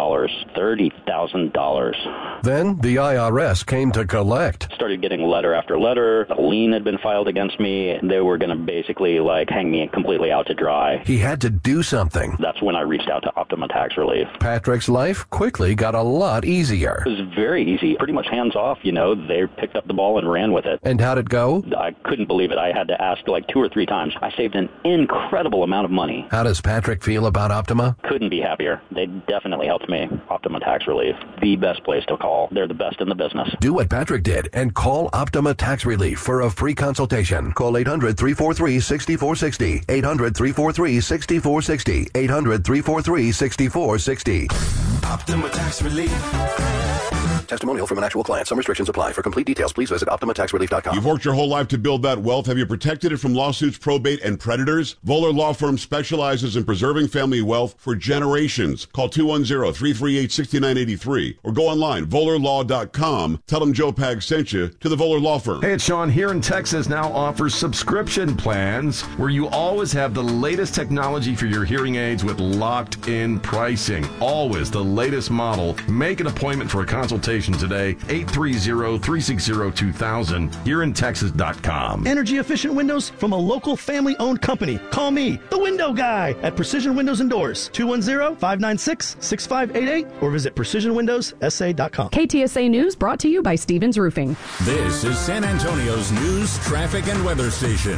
$30,000. Then the IRS came to collect. Started getting letter after letter. A lien had been filed against me. They were going to basically hang me completely out to dry. He had to do something. That's when I reached out to Optima Tax Relief. Patrick's life quickly got a lot easier. It was very easy, pretty much hands off. They picked up the ball and ran with it. And how'd it go? I couldn't believe it. I had to ask 2 or 3 times. I saved an incredible amount of money. How does Patrick feel about Optima? Couldn't be happier. They definitely helped me. Optima Tax Relief, the best place to call. They're the best in the business. Do what Patrick did and call Optima Tax Relief for a free consultation. Call 800-343-6460. 800-343-6460. 800-343-6460. Optima Tax Relief. Testimonial from an actual client. Some restrictions apply. For complete details, please visit OptimaTaxRelief.com. You've worked your whole life to build that wealth. Have you protected it from lawsuits, probate, and predators? Voller Law Firm specializes in preserving family wealth for generations. Call 210-338-6983 or go online, VollerLaw.com. Tell them Joe Pag sent you to the Voller Law Firm. Hey, it's Sean. Here in Texas now offers subscription plans where you always have the latest technology for your hearing aids with locked-in pricing. Always the latest model. Make an appointment for a consultation today, 830-360-2000, hereinTexas.com. Energy-efficient windows from a local family-owned company. Call me, the Window Guy, at Precision Windows and Doors, 210-596-6588, or visit PrecisionWindowsSA.com. KTSA News brought to you by Stevens Roofing. This is San Antonio's news, traffic, and weather station.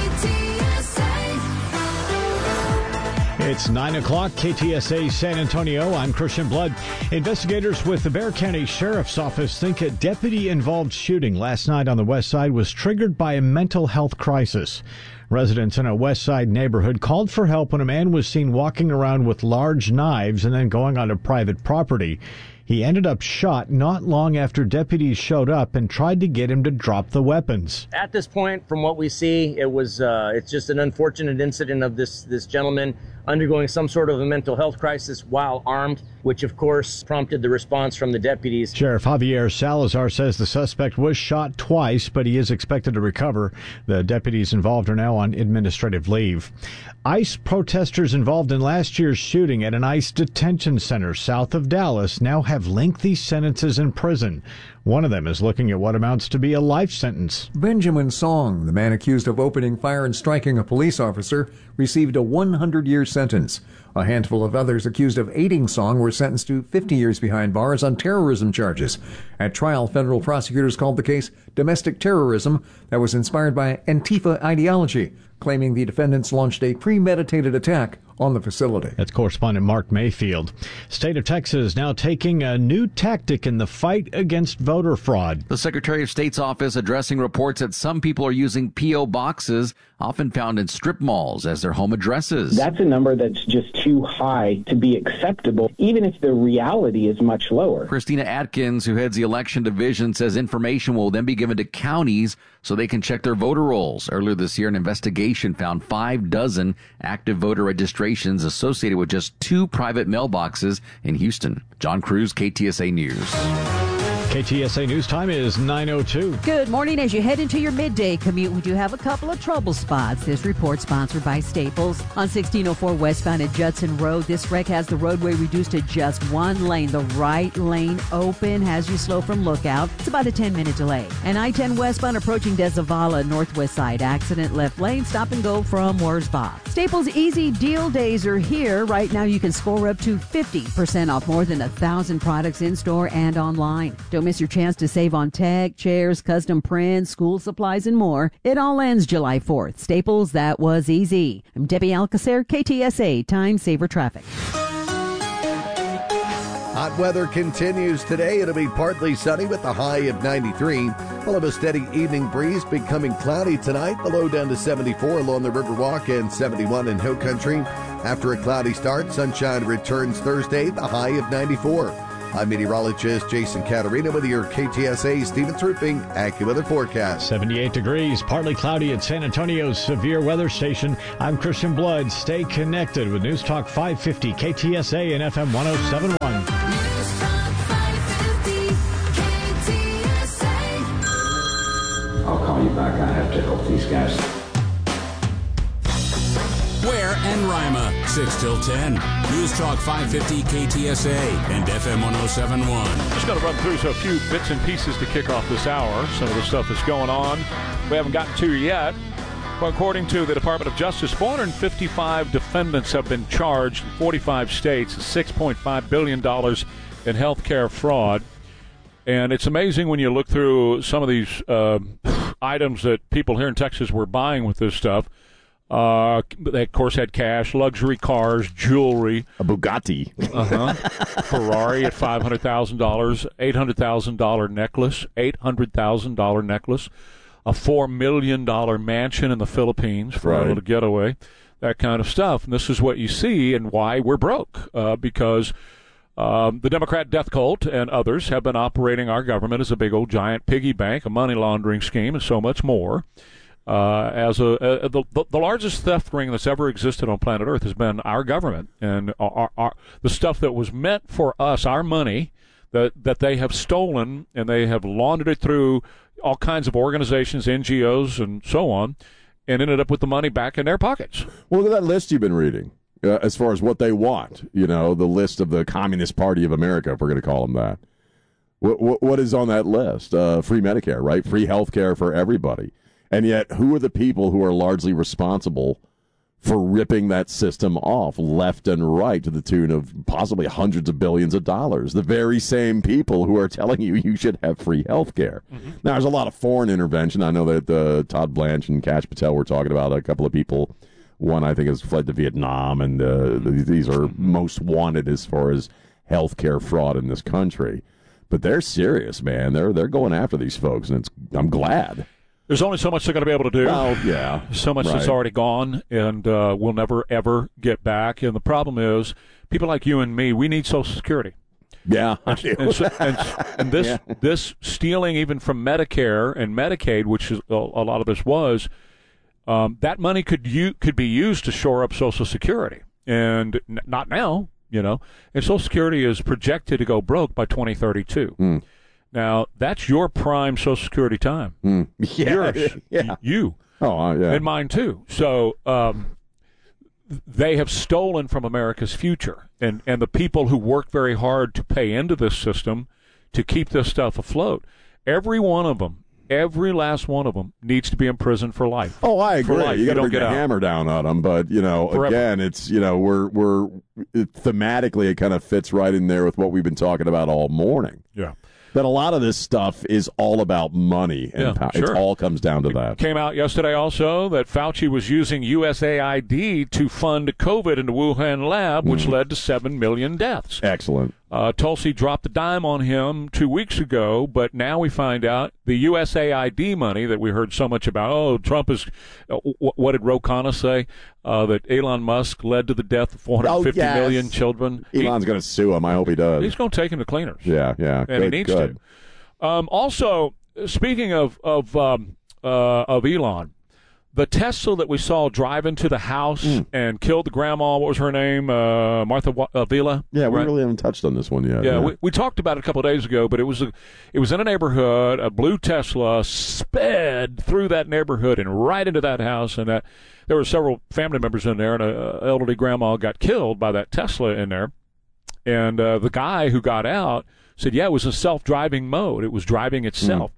It's 9 o'clock, KTSA San Antonio. I'm Christian Blood. Investigators with the Bexar County Sheriff's Office think a deputy-involved shooting last night on the west side was triggered by a mental health crisis. Residents in a west side neighborhood called for help when a man was seen walking around with large knives and then going onto private property. He ended up shot not long after deputies showed up and tried to get him to drop the weapons. At this point, from what we see, it's just an unfortunate incident of this gentleman undergoing some sort of a mental health crisis while armed, which of course prompted the response from the deputies. Sheriff Javier Salazar says the suspect was shot twice, but he is expected to recover. The deputies involved are now on administrative leave. ICE protesters involved in last year's shooting at an ICE detention center south of Dallas now have lengthy sentences in prison. One of them is looking at what amounts to be a life sentence. Benjamin Song, the man accused of opening fire and striking a police officer, received a 100-year sentence. A handful of others accused of aiding Song were sentenced to 50 years behind bars on terrorism charges. At trial, federal prosecutors called the case domestic terrorism that was inspired by Antifa ideology, claiming the defendants launched a premeditated attack on the facility. That's correspondent Mark Mayfield. State of Texas now taking a new tactic in the fight against voter fraud. The Secretary of State's office addressing reports that some people are using P.O. boxes, often found in strip malls, as their home addresses. That's a number that's just too high to be acceptable, even if the reality is much lower. Christina Atkins, who heads the election division, says information will then be given to counties so they can check their voter rolls. Earlier this year, an investigation found 56 active voter registrations associated with just 2 private mailboxes in Houston. John Cruz, KTSA News. KTSA News Time is 9:02. Good morning. As you head into your midday commute, we do have a couple of trouble spots. This report sponsored by Staples. On 1604 westbound at Judson Road, this wreck has the roadway reduced to just one lane. The right lane open has you slow from Lookout. It's about a 10-minute delay. And I-10 westbound approaching Desavala, northwest side. Accident left lane, stop and go from Wurzbach. Staples Easy Deal Days are here. Right now you can score up to 50% off more than 1,000 products in-store and online. Don't miss your chance to save on tech, chairs, custom prints, school supplies, and more. It all ends July 4th. Staples, that was easy. I'm Debbie Alcacer, KTSA Time Saver Traffic. Hot weather continues today. It'll be partly sunny with a high of 93. We'll have a steady evening breeze, becoming cloudy tonight. The low down to 74 along the Riverwalk and 71 in Hill Country. After a cloudy start, sunshine returns Thursday, the high of 94. I'm meteorologist Jason Caterina with your KTSA Stevens Roofing AccuWeather forecast. 78 degrees, partly cloudy at San Antonio's severe weather station. I'm Christian Blood. Stay connected with News Talk 550 KTSA and FM 1071. News Talk 550 KTSA. I'll call you back. I have to help these guys. Ware and Rima, 6 till 10. News Talk 550 KTSA and FM 1071. Just going to run through a few bits and pieces to kick off this hour. Some of the stuff that's going on we haven't gotten to yet. Well, according to the Department of Justice, 455 defendants have been charged in 45 states, $6.5 billion in health care fraud. And it's amazing when you look through some of these items that people here in Texas were buying with this stuff. They, of course, had cash, luxury cars, jewelry. A Bugatti. Ferrari at $500,000, $800,000 necklace, $800,000 necklace, a $4 million mansion in the Philippines for a little getaway, that kind of stuff. And this is what you see and why we're broke, because the Democrat death cult and others have been operating our government as a big old giant piggy bank, a money laundering scheme, and so much more. The largest theft ring that's ever existed on planet Earth has been our government, and the stuff that was meant for us, our money, that they have stolen, and they have laundered it through all kinds of organizations, NGOs, and so on, and ended up with the money back in their pockets. Well, look at that list you've been reading as far as what they want. You know, the list of the Communist Party of America, if we're going to call them that. What is on that list? Free Medicare, right? Free health care for everybody. And yet, who are the people who are largely responsible for ripping that system off left and right to the tune of possibly hundreds of billions of dollars? The very same people who are telling you should have free health care. Mm-hmm. Now, there's a lot of foreign intervention. I know that Todd Blanche and Kash Patel were talking about a couple of people. One, I think, has fled to Vietnam, and these are most wanted as far as health care fraud in this country. But they're serious, man. They're going after these folks, and I'm glad. There's only so much they're going to be able to do. Well, yeah. So much that's already gone, and we'll never, ever get back. And the problem is, people like you and me, we need Social Security. Yeah, I do. And this stealing even from Medicare and Medicaid, which is, a lot of this was, that money could be used to shore up Social Security. And not now, you know. And Social Security is projected to go broke by 2032. Mm. Now, that's your prime Social Security time. Mm. Yeah. Yours. Yeah. You. Oh, yeah. And mine, too. So they have stolen from America's future. And the people who work very hard to pay into this system to keep this stuff afloat, every one of them, every last one of them needs to be in prison for life. Oh, I agree. You got to bring the hammer down on them. But, you know, forever. Again, it's, you know, thematically, it kind of fits right in there with what we've been talking about all morning. Yeah. That a lot of this stuff is all about money and power. Sure. It all comes down to that. It came out yesterday also that Fauci was using USAID to fund COVID in the Wuhan lab, which led to 7 million deaths. Excellent. Tulsi dropped a dime on him 2 weeks ago, but now we find out the USAID money that we heard so much about. Oh, Trump is, what did Ro Khanna say? That Elon Musk led to the death of 450 million children. Elon's going to sue him. I hope he does. He's going to take him to cleaners. Yeah. And he needs to. Also, speaking of Elon, The Tesla that we saw drive into the house and killed the grandma, what was her name? Martha Villa? Yeah, we right? really haven't touched on this one yet. Yeah, we talked about it a couple of days ago, but it was in a neighborhood. A blue Tesla sped through that neighborhood and right into that house, and that there were several family members in there, and an elderly grandma got killed by that Tesla in there. And the guy who got out said, yeah, it was a self-driving mode. It was driving itself.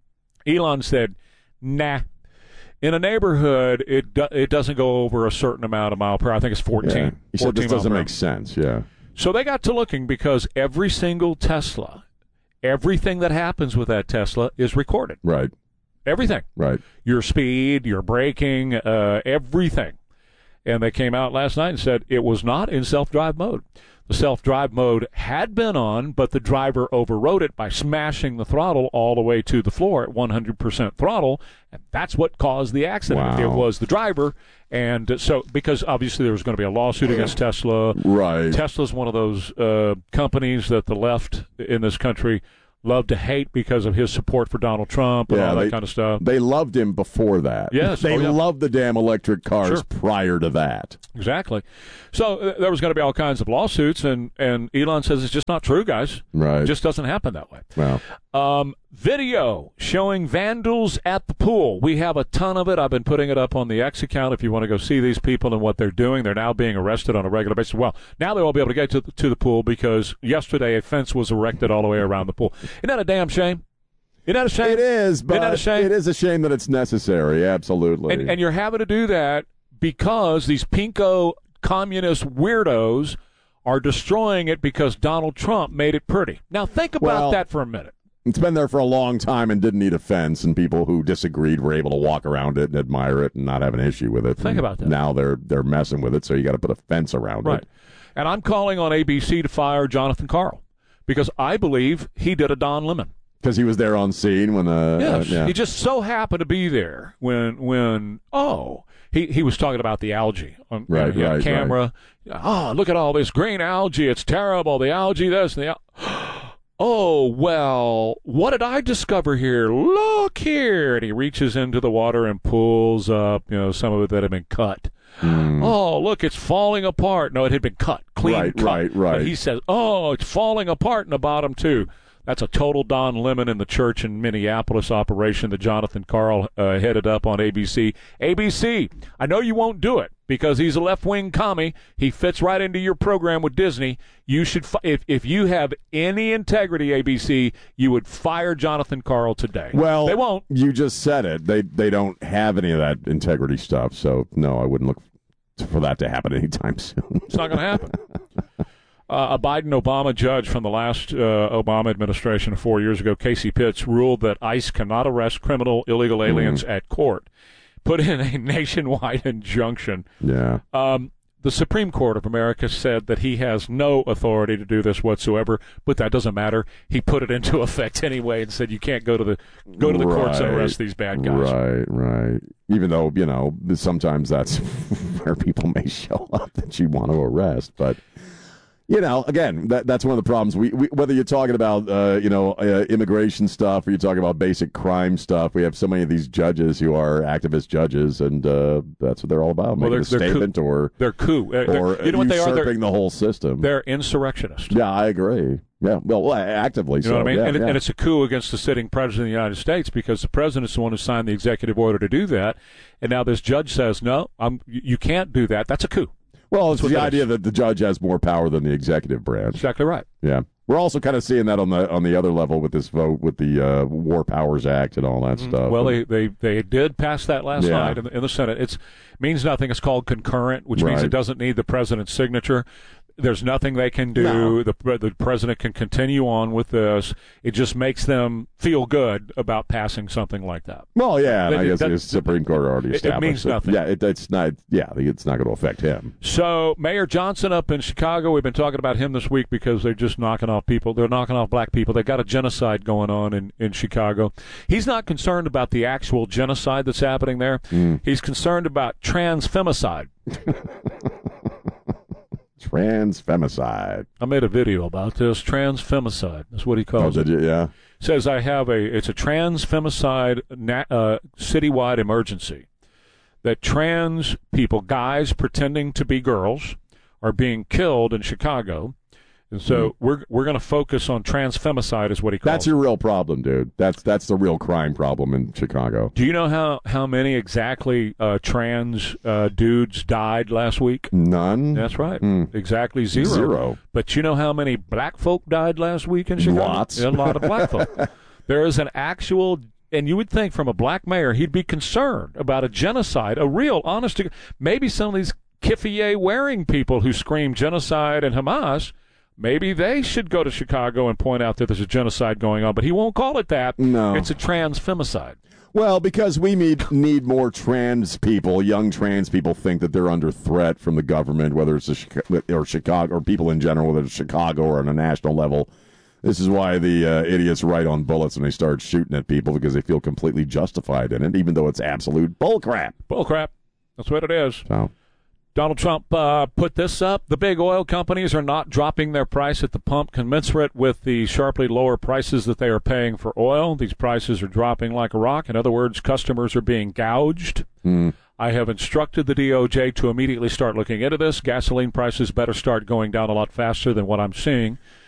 Elon said, nah. In a neighborhood, it doesn't go over a certain amount of mile per hour. I think it's 14. Yeah. He said this doesn't make sense. sense, yeah. So they got to looking because every single Tesla, everything that happens with that Tesla is recorded. Right. Everything. Right. Your speed, your braking, everything. And they came out last night and said it was not in self-drive mode. The self-drive mode had been on, but the driver overrode it by smashing the throttle all the way to the floor at 100% throttle, and that's what caused the accident. Wow. It was the driver, and so because obviously there was going to be a lawsuit against Tesla. Right. Tesla's one of those companies that the left in this country love to hate because of his support for Donald Trump and all that kind of stuff. They loved him before that. Yes. They loved the damn electric cars Sure. prior to that. Exactly. So there was going to be all kinds of lawsuits, and Elon says it's just not true, guys. Right. It just doesn't happen that way. Wow. Video showing vandals at the pool. We have a ton of it. I've been putting it up on the X account if you want to go see these people and what they're doing. They're now being arrested on a regular basis. Well, now they won't be able to get to the pool because yesterday a fence was erected all the way around the pool. Isn't that a damn shame? Isn't that a shame? It is, but Isn't that a shame? it is a shame that it's necessary, absolutely. And you're having to do that because these pinko communist weirdos are destroying it because Donald Trump made it pretty. Now think about that for a minute. It's been there for a long time and didn't need a fence, and people who disagreed were able to walk around it and admire it and not have an issue with it. Think about that. Now they're messing with it, so you got to put a fence around Right. it. And I'm calling on ABC to fire Jonathan Karl because I believe he did a Don Lemon. Because he was there on scene when the Yes, yeah. he just so happened to be there when he was talking about the algae on camera. Right. Oh, look at all this green algae. It's terrible. The algae, this and the oh, well, what did I discover here? Look here. And he reaches into the water and pulls up, some of it that had been cut. Oh, look, it's falling apart. No, it had been cut, clean cut. Right. But he says, oh, it's falling apart in the bottom, too. That's a total Don Lemon in the church in Minneapolis operation that Jonathan Karl headed up on ABC. ABC, I know you won't do it because he's a left-wing commie. He fits right into your program with Disney. You should, if you have any integrity, ABC, you would fire Jonathan Karl today. Well, they won't. You just said it. They don't have any of that integrity stuff. So no, I wouldn't look for that to happen anytime soon. It's not going to happen. A Biden-Obama judge from the last Obama administration 4 years ago, Casey Pitts, ruled that ICE cannot arrest criminal illegal aliens at court, put in a nationwide injunction. Yeah. The Supreme Court of America said that he has no authority to do this whatsoever, but that doesn't matter. He put it into effect anyway and said you can't go to the courts and arrest these bad guys. Right. Even though, sometimes that's where people may show up that you want to arrest, but again, that's one of the problems. We whether you're talking about immigration stuff or you're talking about basic crime stuff, we have so many of these judges who are activist judges, and that's what they're all about. Making a statement or they're coup, or what they are? Usurping the whole system. They're insurrectionists. Yeah, I agree. Yeah, well, actively. You know what I mean? Yeah, and it's a coup against the sitting president of the United States because the president's the one who signed the executive order to do that, and now this judge says no, you can't do that. That's a coup. Well, it's the idea that the judge has more power than the executive branch. Exactly right. Yeah. We're also kind of seeing that on the other level with this vote with the War Powers Act and all that stuff. Well, they did pass that last night in the Senate. It means nothing. It's called concurrent, which means it doesn't need the president's signature. There's nothing they can do. No. The president can continue on with this. It just makes them feel good about passing something like that. Well, yeah, and I guess the Supreme Court already established it means nothing. Yeah, it's not. Yeah, it's not going to affect him. So Mayor Johnson up in Chicago, we've been talking about him this week because they're just knocking off people. They're knocking off black people. They've got a genocide going on in Chicago. He's not concerned about the actual genocide that's happening there. He's concerned about transfemicide. Transfemicide. I made a video about this. Transfemicide. That's what he calls it. Did you? Yeah. Says it's a transfemicide citywide emergency. that trans people, guys pretending to be girls, are being killed in Chicago. And so we're going to focus on transfemicide is what he calls That's your real problem, dude. That's the real crime problem in Chicago. Do you know how many exactly trans dudes died last week? None. That's right. Exactly zero. Zero. But you know how many black folk died last week in Chicago? Lots. A lot of black folk. There is an actual, and you would think from a black mayor, he'd be concerned about a genocide, a real, honest, maybe some of these keffiyeh-wearing people who scream genocide and Hamas, maybe they should go to Chicago and point out that there's a genocide going on, but he won't call it that. No. It's a transfemicide. Well, because we need more trans people, young trans people think that they're under threat from the government, whether it's Chicago or people in general, whether it's Chicago or on a national level. This is why the idiots write on bullets when they start shooting at people, because they feel completely justified in it, even though it's absolute bullcrap. Bullcrap. That's what it is. So. Donald Trump put this up. The big oil companies are not dropping their price at the pump commensurate with the sharply lower prices that they are paying for oil. These prices are dropping like a rock. In other words, customers are being gouged. I have instructed the DOJ to immediately start looking into this. Gasoline prices better start going down a lot faster than what I'm seeing.